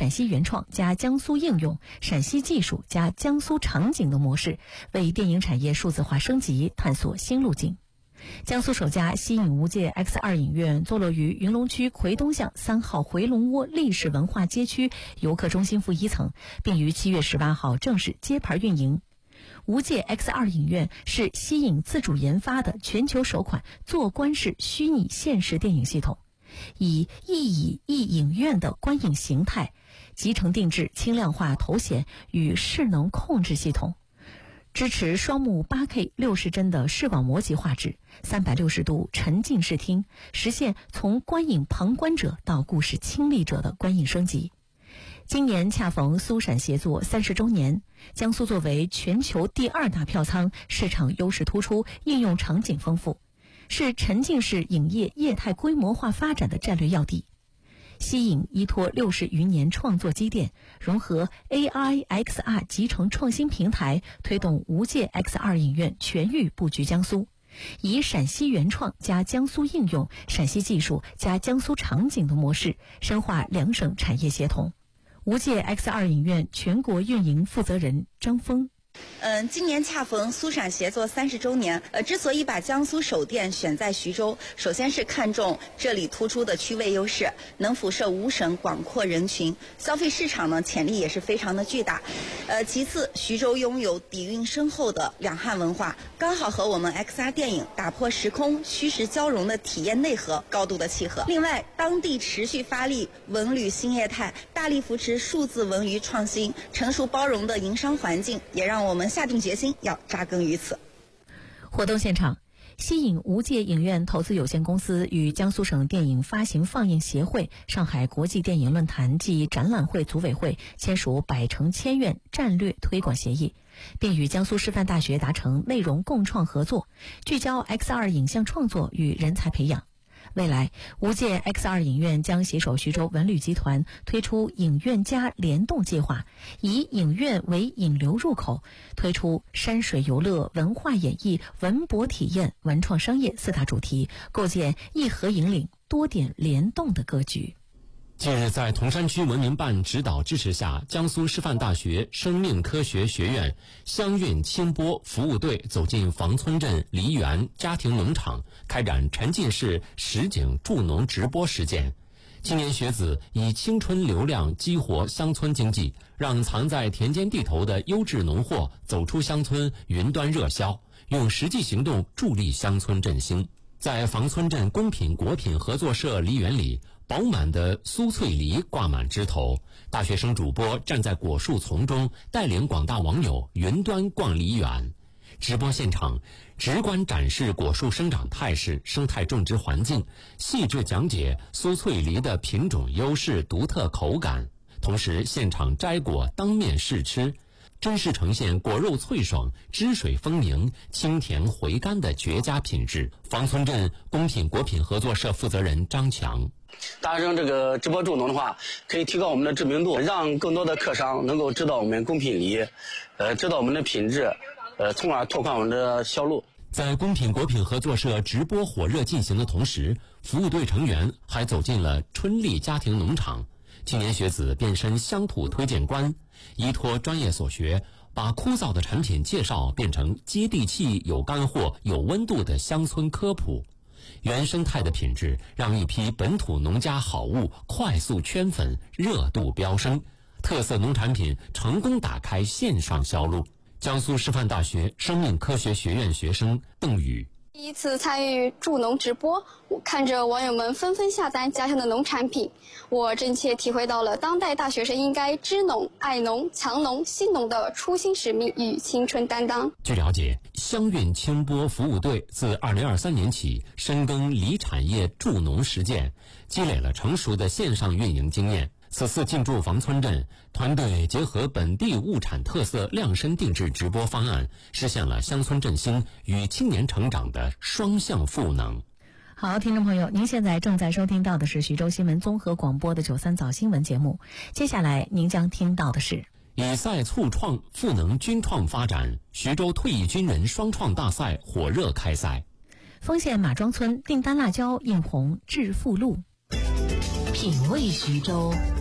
陕西原创加江苏应用、陕西技术加江苏场景的模式，为电影产业数字化升级探索新路径。江苏首家西影无界 X2 影院坐落于云龙区奎东巷3号回龙窝历史文化街区游客中心负1层，并于7月18号正式揭牌运营。无界 X2 影院是西影自主研发的全球首款坐观式虚拟现实电影系统，以一影院的观影形态、集成定制轻量化头显与势能控制系统，支持双目 8K 60帧的视网膜级画质，360度沉浸视听，实现从观影旁观者到故事亲历者的观影升级。今年恰逢苏陕协作30周年，江苏作为全球第2大票仓，市场优势突出，应用场景丰富，是沉浸式影业业态规模化发展的战略要地。西影依托60余年创作积淀，融合 AI、XR 集成创新平台，推动无界 X2 影院全域布局江苏，以陕西原创加江苏应用、陕西技术加江苏场景的模式，深化2省产业协同。无界 X2 影院全国运营负责人张峰。 今年恰逢苏陕协作30周年，之所以把江苏首店选在徐州，首先是看重这里突出的区位优势，能辐射5省广阔人群，消费市场呢潜力也是非常的巨大。其次，徐州拥有底蕴深厚的两汉文化，刚好和我们 XR 电影打破时空虚实交融的体验内核高度的契合。另外，当地持续发力文旅新业态，大力扶持数字文娱创新，成熟包容的营商环境，也让我们下定决心要扎根于此。 活动现场，西影无界影院投资有限公司与江苏省电影发行放映协会、上海国际电影论坛暨展览会组委会签署百城千院战略推广协议，并与江苏师范大学达成内容共创合作，聚焦 X2 影像创作与人才培养。未来，无界 X2 影院将携手徐州文旅集团推出影院加联动计划，以影院为引流入口，推出山水游乐、文化演艺、文博体验、文创商业4大主题，构建一合引领、多点联动的格局。 近日，在铜山区文明办指导支持下，江苏师范大学生命科学学院乡运清波服务队走进房村镇梨园家庭农场，开展沉浸式实景助农直播实践。青年学子以青春流量激活乡村经济，让藏在田间地头的优质农货走出乡村，云端热销，用实际行动助力乡村振兴。在房村镇公品果品合作社梨园里，饱满的酥脆梨挂满枝头，大学生主播站在果树丛中，带领广大网友云端逛梨园。直播现场直观展示果树生长态势、生态种植环境，细致讲解酥脆梨的品种优势、独特口感，同时现场摘果当面试吃，真实呈现果肉脆爽、汁水丰盈、清甜回甘的绝佳品质。房村镇公品果品合作社负责人张强： 达成这个直播助农的话，可以提高我们的知名度，让更多的客商能够知道我们公品梨，知道我们的品质，从而拓宽我们的销路。 在公品果品合作社直播火热进行的同时，服务队成员还走进了春丽家庭农场。青年学子变身乡土推荐官，依托专业所学，把枯燥的产品介绍变成接地气、有干货、有温度的乡村科普。原生态的品质让一批本土农家好物快速圈粉，热度飙升，特色农产品成功打开线上销路。江苏师范大学生命科学学院学生邓宇： 第一次参与助农直播，我看着网友们纷纷下单家乡的农产品，我真切体会到了当代大学生应该知农、爱农、强农、兴农的初心使命与青春担当。 据了解，乡运清波服务队自2023年起深耕梨产业助农实践，积累了成熟的线上运营经验。此次进驻房村镇，团队结合本地物产特色量身定制直播方案，实现了乡村振兴与青年成长的双向赋能。 好，听众朋友，您现在正在收听到的是徐州新闻综合广播的93早新闻节目。接下来您将听到的是： 以赛促创，赋能军创发展，徐州退役军人双创大赛火热开赛。 丰县马庄村订单辣椒映红致富路。 品味徐州。